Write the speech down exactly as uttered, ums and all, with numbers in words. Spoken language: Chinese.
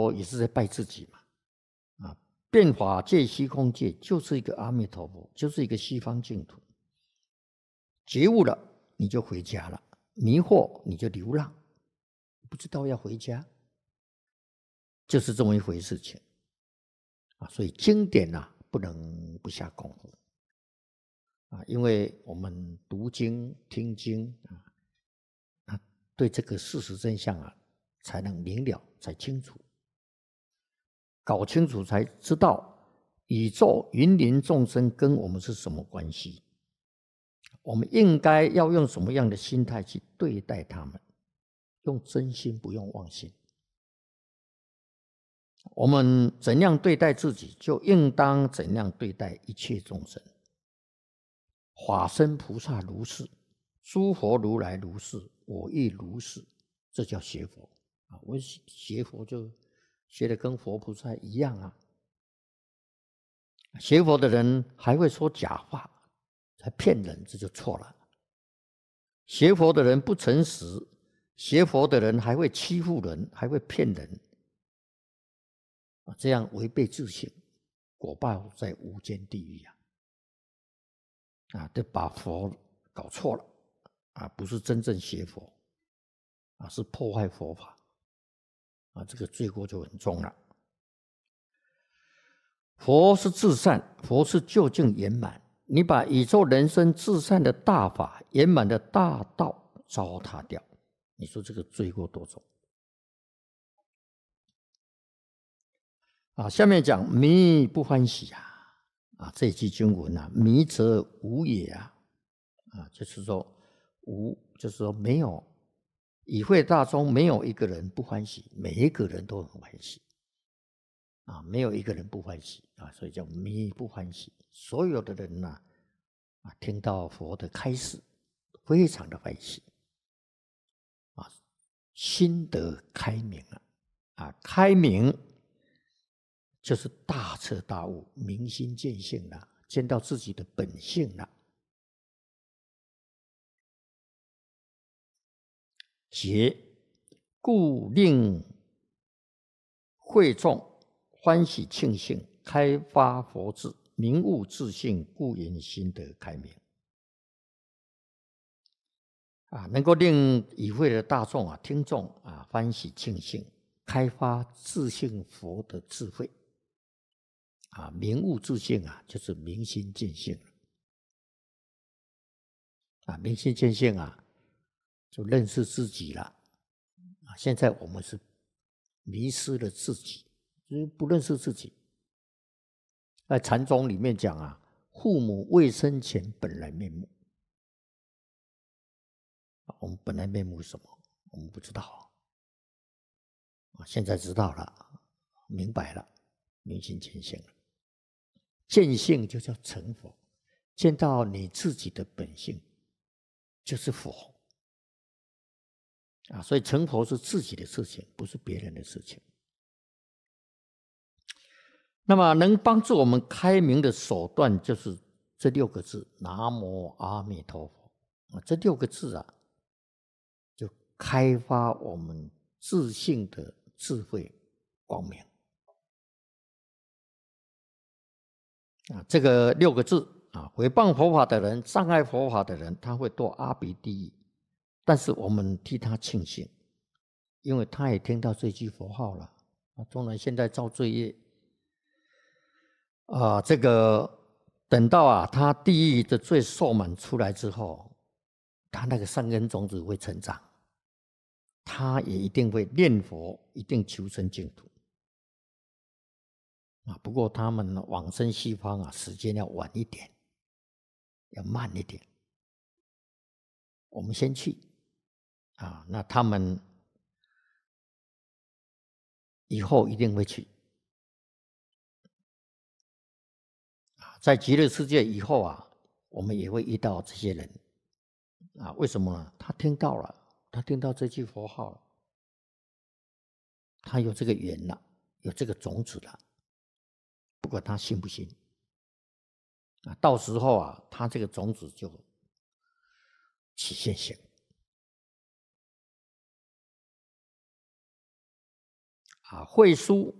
佛也是在拜自己嘛。啊，遍法界、虚空界就是一个阿弥陀佛，就是一个西方净土。觉悟了，你就回家了；迷惑，你就流浪，不知道要回家，就是这么一回事情啊。所以经典啊，不能不下功夫啊，因为我们读经、听经啊，啊，对这个事实真相啊，才能明了，才清楚，搞清楚才知道宇宙芸芸众生跟我们是什么关系。我们应该要用什么样的心态去对待他们？用真心，不用妄心。我们怎样对待自己，就应当怎样对待一切众生。法身菩萨如是，诸佛如来如是，我亦如是，这叫学佛啊！我学佛就学得跟佛菩萨一样啊。学佛的人还会说假话，还骗人，这就错了。学佛的人不诚实，学佛的人还会欺负人，还会骗人，这样违背自性，果报在无间地狱啊！啊，都把佛搞错了啊，不是真正学佛啊，是破坏佛法啊，这个罪过就很重了。佛是至善，佛是究竟圆满。你把宇宙人生至善的大法、圆满的大道糟蹋掉，你说这个罪过多重啊？下面讲迷不欢喜啊，啊，这一句经文啊，迷则无也啊，啊，就是说无，就是说没有，与会大众没有一个人不欢喜，每一个人都很欢喜啊，没有一个人不欢喜啊，所以叫迷不欢喜。所有的人呢、啊，啊，听到佛的开示，非常的欢喜啊，心得开明了啊，开明就是大彻大悟，明心见性了，见到自己的本性了。结故令会众欢喜庆幸，开发佛智，明悟自性，故言心得开明。啊，能够令与会的大众啊、听众啊欢喜庆幸，开发自性佛的智慧。啊，明悟自性啊，就是明心见性了。啊，明心见性啊，就认识自己了。啊，现在我们是迷失了自己，就是不认识自己。在禅宗里面讲啊，父母未生前本来面目。我们本来面目是什么？我们不知道。现在知道了，明白了，明心见性了。见性就叫成佛，见到你自己的本性，就是佛。啊，所以成佛是自己的事情，不是别人的事情。那么能帮助我们开明的手段就是这六个字：南无阿弥陀佛。啊，这六个字啊，就开发我们自性的智慧光明。啊，这个六个字啊，毁谤佛法的人、障碍佛法的人，他会堕阿鼻地狱。但是我们替他庆幸，因为他也听到这句佛号了。啊，纵然现在造罪业，啊，这个等到啊他地狱的罪受满出来之后，他那个善根种子会成长，他也一定会念佛，一定求生净土。啊，不过他们往生西方啊，时间要晚一点，要慢一点。我们先去啊，那他们以后一定会去啊，在极乐世界以后啊，我们也会遇到这些人啊。为什么呢？他听到了，他听到这句佛号了，他有这个缘了，有这个种子了。不管他信不信啊，到时候啊，他这个种子就起现行。 啊，会书